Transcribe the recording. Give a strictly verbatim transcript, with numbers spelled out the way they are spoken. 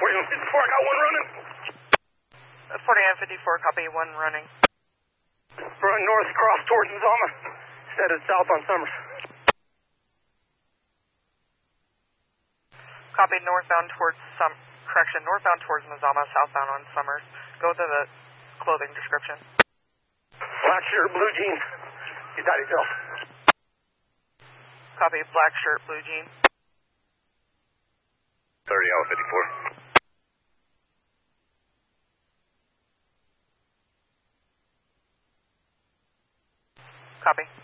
forty-one fifty-four, I got one running. forty-nine fifty-four, copy, one running. Run north across towards Mazama, headed south on Summers. Copy, northbound towards some correction, northbound towards Mazama, southbound on Summers. Go to the clothing description. Black shirt, blue jeans. He's out himself. Copy, black shirt, blue jean. thirty hour fifty-four. Copy.